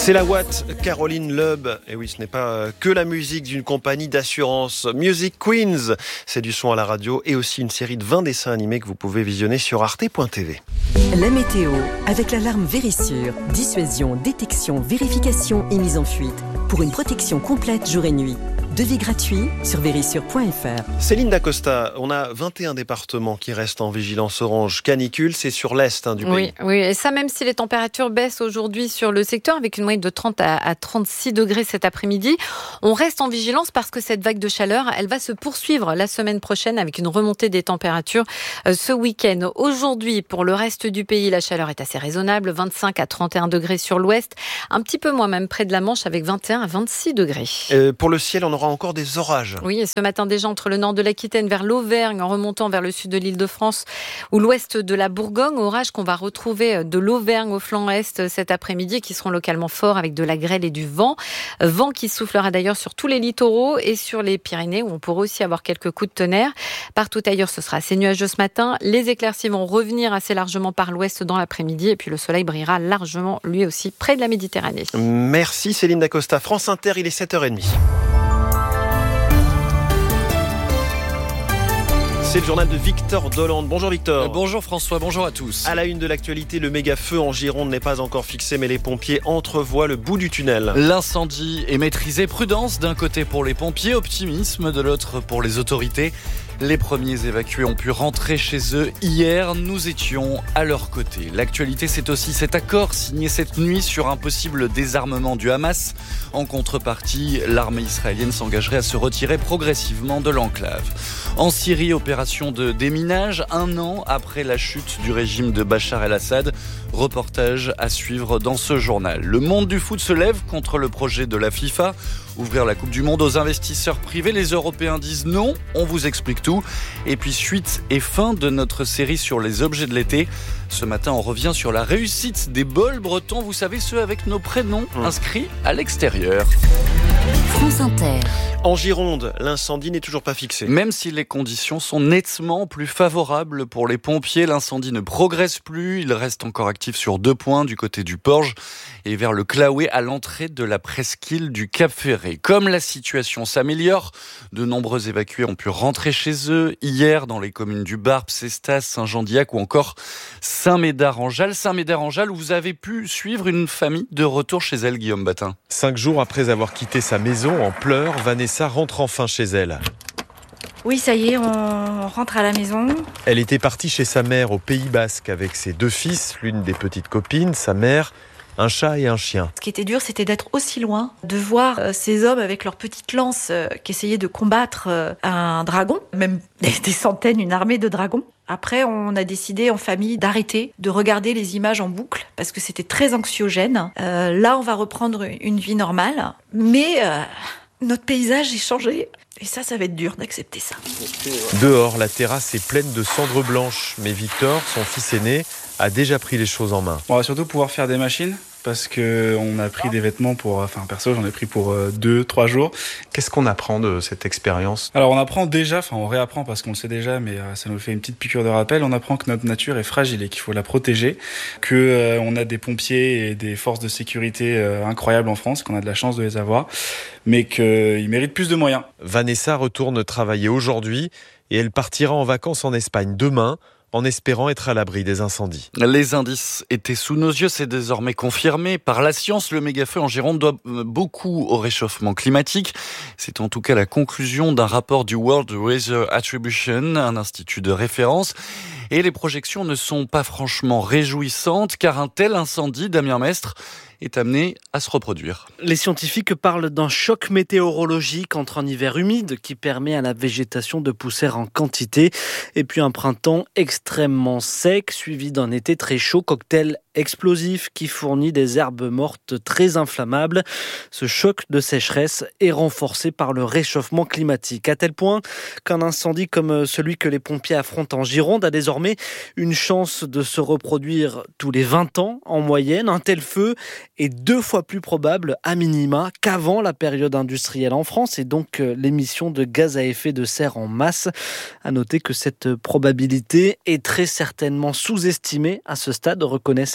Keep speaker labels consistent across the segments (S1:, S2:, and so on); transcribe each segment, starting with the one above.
S1: C'est la Watt, Caroline Loeb. Et oui, ce n'est pas que la musique d'une compagnie d'assurance. Music Queens, c'est du son à la radio et aussi une série de 20 dessins animés que vous pouvez visionner sur arte.tv.
S2: La météo, avec l'alarme Vérissure. Dissuasion, détection, vérification et mise en fuite. Pour une protection complète jour et nuit. Devis gratuit sur vérissure.fr.
S1: Céline Dacosta, on a 21 départements qui restent en vigilance orange canicule, c'est sur l'est du pays.
S3: Oui, et ça même si les températures baissent aujourd'hui sur le secteur avec une moyenne de 30 à 36 degrés cet après-midi. On reste en vigilance parce que cette vague de chaleur, elle va se poursuivre la semaine prochaine avec une remontée des températures ce week-end. Aujourd'hui, pour le reste du pays, la chaleur est assez raisonnable, 25 à 31 degrés sur l'ouest, un petit peu moins même près de la Manche avec 21 à 26 degrés.
S1: Pour le ciel, on aura encore des orages.
S3: Oui, et ce matin déjà entre le nord de l'Aquitaine vers l'Auvergne, en remontant vers le sud de l'Île-de-France ou l'ouest de la Bourgogne, orages qu'on va retrouver de l'Auvergne au flanc est cet après-midi qui seront localement forts avec de la grêle et du vent. Vent qui soufflera d'ailleurs sur tous les littoraux et sur les Pyrénées où on pourra aussi avoir quelques coups de tonnerre. Partout ailleurs, ce sera assez nuageux ce matin. Les éclaircies vont revenir assez largement par l'ouest dans l'après-midi et puis le soleil brillera largement lui aussi près de la Méditerranée.
S1: Merci Céline Dacosta. France Inter, il est 7h30. C'est le journal de Victor Dolande. Bonjour Victor.
S4: Bonjour François, bonjour à tous.
S1: À la une de l'actualité, le méga-feu en Gironde n'est pas encore fixé, mais les pompiers entrevoient le bout du tunnel.
S4: L'incendie est maîtrisé. Prudence d'un côté pour les pompiers, optimisme de l'autre pour les autorités. Les premiers évacués ont pu rentrer chez eux hier. Nous étions à leur côté. L'actualité, c'est aussi cet accord signé cette nuit sur un possible désarmement du Hamas. En contrepartie, l'armée israélienne s'engagerait à se retirer progressivement de l'enclave. En Syrie, opération de déminage, 1 an après la chute du régime de Bachar el-Assad. Reportage à suivre dans ce journal. Le monde du foot se lève contre le projet de la FIFA. Ouvrir la Coupe du Monde aux investisseurs privés. Les Européens disent non, on vous explique tout. Et puis suite et fin de notre série sur les objets de l'été. Ce matin, on revient sur la réussite des bols bretons. Vous savez, ceux avec nos prénoms inscrits à l'extérieur.
S2: France Inter.
S1: En Gironde, l'incendie n'est toujours pas fixé.
S4: Même si les conditions sont nettement plus favorables pour les pompiers, l'incendie ne progresse plus. Il reste encore actif sur 2 points, du côté du Porge et vers le Claouet, à l'entrée de la presqu'île du Cap-Ferré. Comme la situation s'améliore, de nombreux évacués ont pu rentrer chez eux hier dans les communes du Barp, Cestas, Saint-Jean-d'Illac ou encore Saint-Médard-en-Jalles. Saint-Médard-en-Jalles où vous avez pu suivre une famille de retour chez elle, Guillaume Batin.
S5: 5 jours après avoir quitté sa maison en pleurs, Vanessa rentre enfin chez elle.
S6: Oui, ça y est, on rentre à la maison.
S5: Elle était partie chez sa mère au Pays Basque avec ses 2 fils, l'une des petites copines, sa mère, un chat et un chien.
S6: Ce qui était dur, c'était d'être aussi loin, de voir ces hommes avec leurs petites lances qui essayaient de combattre un dragon, même des centaines, une armée de dragons. Après, on a décidé en famille d'arrêter de regarder les images en boucle parce que c'était très anxiogène. Là, on va reprendre une vie normale, mais notre paysage est changé. Et ça va être dur d'accepter ça.
S5: Dehors, la terrasse est pleine de cendres blanches. Mais Victor, son fils aîné, a déjà pris les choses en main.
S7: On va surtout pouvoir faire des machines. Parce qu'on a pris des vêtements perso, j'en ai pris pour 2-3 jours.
S5: Qu'est-ce qu'on apprend de cette expérience ?
S7: Alors on apprend déjà, on réapprend parce qu'on le sait déjà, mais ça nous fait une petite piqûre de rappel. On apprend que notre nature est fragile et qu'il faut la protéger, qu'on a des pompiers et des forces de sécurité incroyables en France, qu'on a de la chance de les avoir, mais qu'ils méritent plus de moyens.
S5: Vanessa retourne travailler aujourd'hui et elle partira en vacances en Espagne demain, en espérant être à l'abri des incendies.
S4: Les indices étaient sous nos yeux, c'est désormais confirmé par la science. Le méga-feu en Gironde doit beaucoup au réchauffement climatique. C'est en tout cas la conclusion d'un rapport du World Weather Attribution, un institut de référence. Et les projections ne sont pas franchement réjouissantes, car un tel incendie, Damien Mestre, est amené à se reproduire.
S8: Les scientifiques parlent d'un choc météorologique entre un hiver humide qui permet à la végétation de pousser en quantité et puis un printemps extrêmement sec suivi d'un été très chaud, cocktail explosif qui fournit des herbes mortes très inflammables. Ce choc de sécheresse est renforcé par le réchauffement climatique, à tel point qu'un incendie comme celui que les pompiers affrontent en Gironde a désormais une chance de se reproduire tous les 20 ans en moyenne. Un tel feu est 2 fois plus probable à minima qu'avant la période industrielle en France et donc l'émission de gaz à effet de serre en masse. À noter que cette probabilité est très certainement sous-estimée à ce stade, reconnaissent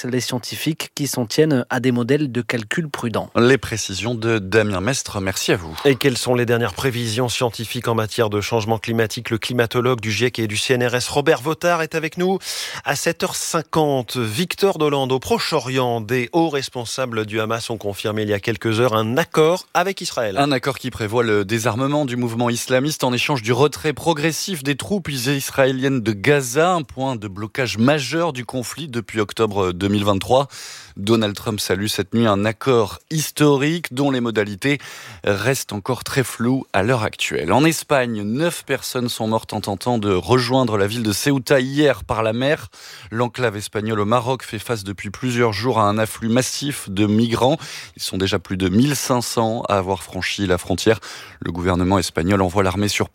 S8: connaissent les scientifiques qui s'en tiennent à des modèles de calcul prudents.
S4: Les précisions de Damien Mestre, merci à vous.
S1: Et quelles sont les dernières prévisions scientifiques en matière de changement climatique? Le climatologue du GIEC et du CNRS, Robert Votard, est avec nous à 7h50. Victor Dolande, au Proche-Orient, des hauts responsables du Hamas ont confirmé il y a quelques heures un accord avec Israël.
S4: Un accord qui prévoit le désarmement du mouvement islamiste en échange du retrait progressif des troupes israéliennes de Gaza, un point de blocage majeur du conflit depuis octobre 2023. Donald Trump salue cette nuit un accord historique dont les modalités restent encore très floues à l'heure actuelle. En Espagne, 9 personnes sont mortes en tentant de rejoindre la ville de Ceuta hier par la mer. L'enclave espagnole au Maroc fait face depuis plusieurs jours à un afflux massif de migrants. Ils sont déjà plus de 1500 à avoir franchi la frontière. Le gouvernement espagnol envoie l'armée sur place